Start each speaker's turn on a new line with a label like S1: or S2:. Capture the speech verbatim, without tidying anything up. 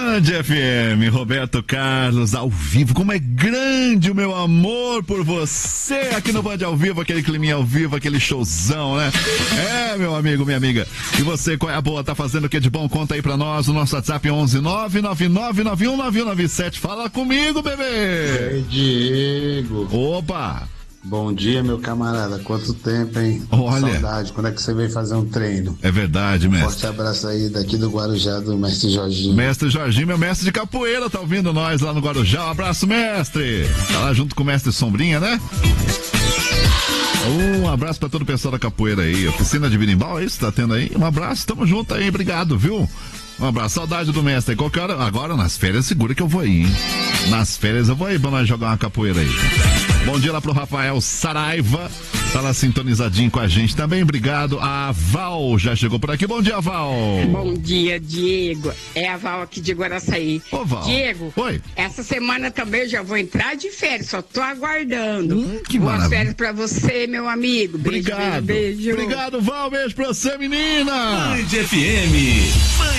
S1: Band F M, Roberto Carlos, ao vivo. Como é grande o meu amor por você aqui no Band ao vivo, aquele climinha ao vivo, aquele showzão, né? É, meu amigo, minha amiga. E você, qual é a boa? Tá fazendo o que de bom? Conta aí pra nós, o nosso WhatsApp onze nove nove nove nove um nove um nove sete. Fala comigo, bebê!
S2: Ei, Diego.
S1: Opa!
S2: Bom dia, meu camarada. Quanto tempo, hein?
S1: Olha.
S2: Saudade. Quando é que você veio fazer um treino?
S1: É verdade, mestre.
S2: Forte abraço aí daqui do Guarujá, do mestre Jorginho.
S1: Mestre Jorginho, meu mestre de capoeira, tá ouvindo nós lá no Guarujá. Um abraço, mestre. Tá lá junto com o mestre Sombrinha, né? Um abraço pra todo o pessoal da capoeira aí. Oficina de berimbau, é isso que tá tendo aí? Um abraço, tamo junto aí, obrigado, viu? Um abraço, saudade do mestre. Qualquer hora, agora nas férias, segura que eu vou aí, hein? Nas férias eu vou aí pra nós jogar uma capoeira aí. Bom dia lá pro Rafael Saraiva, tá lá sintonizadinho com a gente também, obrigado. A Val já chegou por aqui, bom dia, Val.
S3: Bom dia, Diego, é a Val aqui de Guaraçaí.
S1: Ô, Val.
S3: Diego,
S1: oi.
S3: Essa semana também eu já vou entrar de férias, só tô aguardando.
S1: Hum, que
S3: Boas
S1: maravilha.
S3: férias pra você, meu amigo. Beijo,
S1: Obrigado.
S3: beijo, beijo.
S1: Obrigado, Val, beijo pra você, menina.
S4: Band F M.